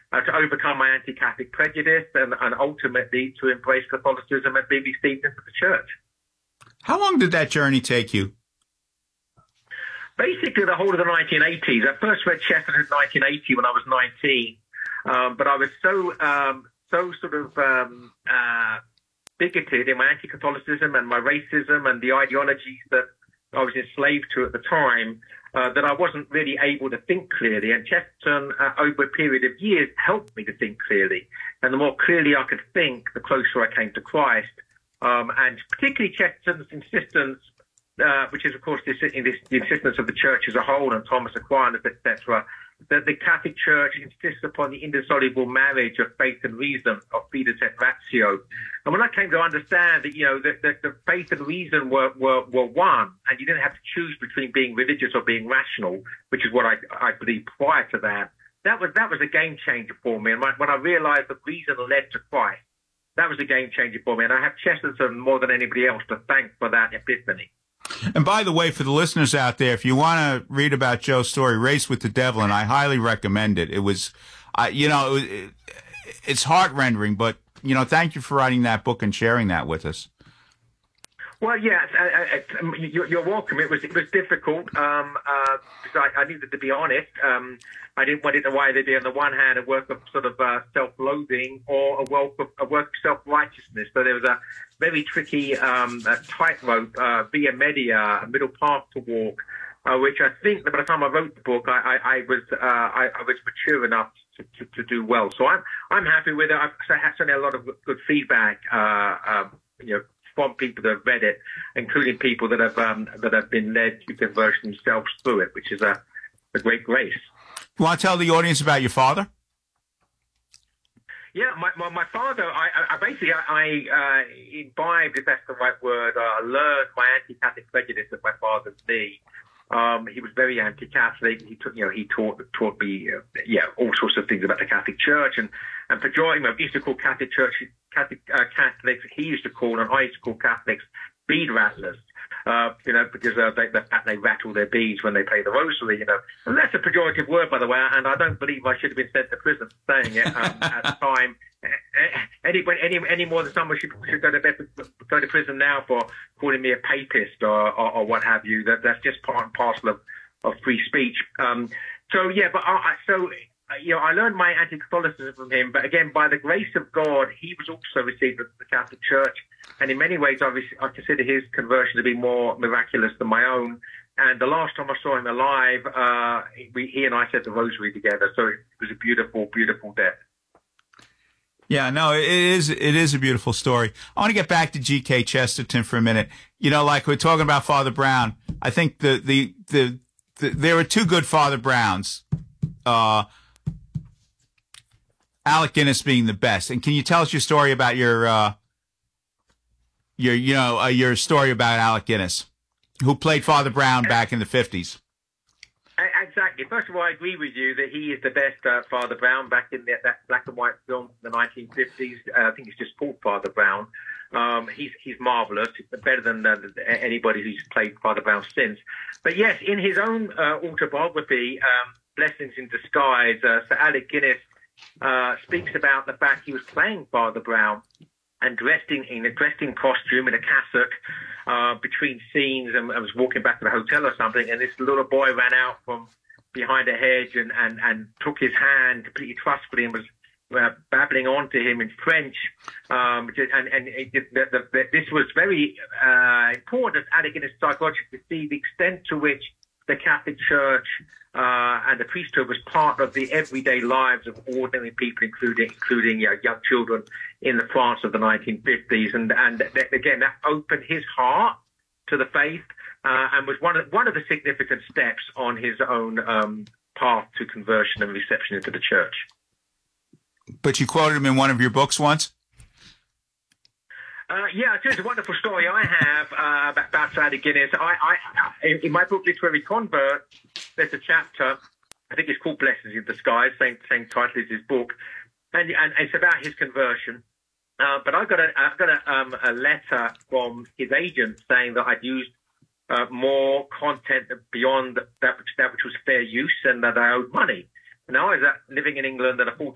to overcome my anti-Catholic prejudice and ultimately to embrace Catholicism and be received into the church. How long did that journey take you? Basically, the whole of the 1980s. I first read Chesterton in 1980 when I was 19, but I was so sort of bigoted in my anti-Catholicism and my racism and the ideologies that I was enslaved to at the time that I wasn't really able to think clearly. And Chesterton, over a period of years, helped me to think clearly. And the more clearly I could think, the closer I came to Christ. And particularly Chesterton's insistence, which is, of course, the insistence of the church as a whole and Thomas Aquinas, etc., that the Catholic Church insists upon the indissoluble marriage of faith and reason, of fides et ratio. And when I came to understand that, that the faith and reason were one, and you didn't have to choose between being religious or being rational, which is what I believed prior to that, that was a game changer for me. And when I realized that reason led to Christ, that was a game changer for me. And I have Chesterton more than anybody else to thank for that epiphany. And by the way, for the listeners out there, if you want to read about Joe's story, Race with the Devil, and I highly recommend it. It was, it's heart-rending, but, thank you for writing that book and sharing that with us. Well, yeah, you're welcome. It was difficult because I needed to be honest. I didn't want it to either be on the one hand a work of sort of self-loathing or a work of self-righteousness. So there was a very tricky tightrope, via media, a middle path to walk, which I think that by the time I wrote the book, I was mature enough to do well. So I'm happy with it. I've certainly had a lot of good feedback, from people that have read it, including people that have been led to conversion themselves through it, which is a great grace. You want to tell the audience about your father? Yeah, my father, I basically imbibed, if that's the right word, learned my anti-Catholic prejudice at my father's knee. He was very anti-Catholic. He taught me, all sorts of things about the Catholic Church and pejorating. I used to call Catholics, he used to call, and I used to call Catholics bead rattlers. Because they rattle their beads when they pray the rosary, And that's a pejorative word, by the way, and I don't believe I should have been sent to prison for saying it at the time. Any more than someone should go to prison now for calling me a papist or what have you. That's just part and parcel of free speech. I learned my anti-Catholicism from him, but again, by the grace of God, he was also received into the Catholic Church. And in many ways, I consider his conversion to be more miraculous than my own. And the last time I saw him alive, he and I said the rosary together. So it was a beautiful, beautiful death. Yeah, no, it is a beautiful story. I want to get back to G.K. Chesterton for a minute. Like we're talking about Father Brown, I think there were two good Father Browns. Alec Guinness being the best. And can you tell us your story about your story about Alec Guinness, who played Father Brown back in the 50s? Exactly. First of all, I agree with you that he is the best Father Brown back in that black and white film from the 1950s. I think it's just called Father Brown. He's marvelous, better than anybody who's played Father Brown since. But yes, in his own autobiography, Blessings in Disguise, Sir Alec Guinness speaks about the fact he was playing Father Brown and dressed in costume in a cassock between scenes, and I was walking back to the hotel or something, and this little boy ran out from behind a hedge and took his hand completely trustfully and was babbling on to him in French. This was very important as Alec Guinness psychologically to see the extent to which the Catholic Church and the priesthood was part of the everyday lives of ordinary people, including young children in the France of the 1950s. And again, that opened his heart to the faith and was one of the significant steps on his own path to conversion and reception into the church. But you quoted him in one of your books once? It's a wonderful story I have about Alec Guinness. In my book, Literary Convert, there's a chapter, I think it's called Blessings in Disguise, same title as his book, and it's about his conversion. But I got a letter from his agent saying that I'd used more content beyond that which was fair use and that I owed money. Now I was living in England at a full